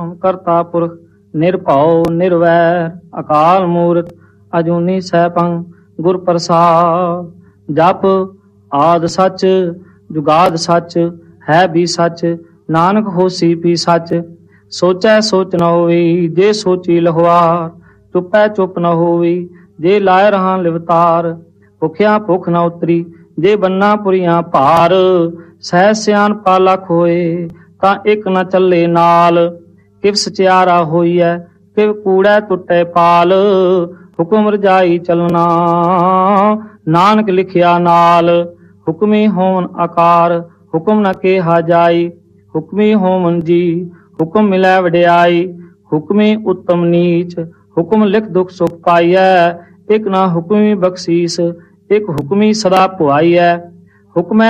ਕਰਤਾ ਪੁਰਖ ਨਿਰਭਉ ਨਿਰਵੈਰ ਅਕਾਲ ਮੂਰਤ ਅਜੂਨੀ ਸੈਭੰ ਗੁਰ ਪ੍ਰਸਾਦ। ਜਪ ਆਦ ਸੱਚ ਜੁਗਾਦ ਸੱਚ ਹੈ ਵੀ ਸੱਚ ਨਾਨਕ ਹੋਸੀ ਵੀ ਸੱਚ। ਸੋਚੈ ਸੋਚ ਨ ਹੋਈ ਜੇ ਸੋਚੀ ਲਹੁਆਰ ਚੁੱਪੈ ਚੁੱਪ ਨ ਹੋਈ ਜੇ ਲਾਇ ਰਹਾ ਲਿਵਤਾਰ। ਭੁਖਿਆ ਭੁੱਖ ਨ ਉਤਰੀ ਜੇ ਬੰਨਾ ਪੁਰੀਆਂ ਭਾਰ। ਸਹਿ ਸਿਆਣਪਾ ਲਖ ਹੋਏ ਤਾਂ ਇੱਕ ਨ ਚੱਲੇ ਨਾਲ। ਕਿਵ ਸਚਿਆਰਾ ਹੋਈਐ ਕਿਵ ਕੂੜੈ ਟੁੱਟੈ ਪਾਲ। ਹੁਕਮ ਰਜਾਈ ਚਲਣਾ ਨਾਨਕ ਲਿਖਿਆ ਨਾਲ। ਹੁਕਮੀ ਹੋਵਨ ਆਕਾਰ ਹੁਕਮ ਨ ਕਿਹਾ ਜਾਈ। ਹੁਕਮੀ ਹੋਵਨ ਜੀ ਹੁਕਮ ਮਿਲੈ ਵਡਿਆਈ। ਹੁਕਮੀ ਉੱਤਮ ਨੀਚ ਹੁਕਮ ਲਿਖ ਦੁਖ ਸੁਖ ਪਾਈਐ। ਇੱਕ ਨਾ ਹੁਕਮੀ ਬਖਸ਼ੀਸ ਇੱਕ ਹੁਕਮੀ ਸਦਾ ਭੁਆਈਐ। ਹੁਕਮੈ